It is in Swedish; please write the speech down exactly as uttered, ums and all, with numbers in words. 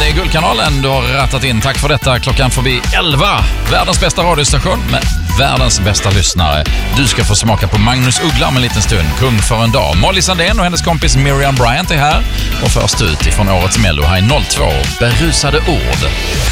det är Guldkanalen du har rattat in. Tack för detta. Klockan förbi elva. Världens bästa radiostation med världens bästa lyssnare. Du ska få smaka på Magnus Uggla om en liten stund. Kung för en dag. Molly Sandén och hennes kompis Miriam Bryant är här. Och först ut ifrån årets Mello här i noll två. Berusade ord.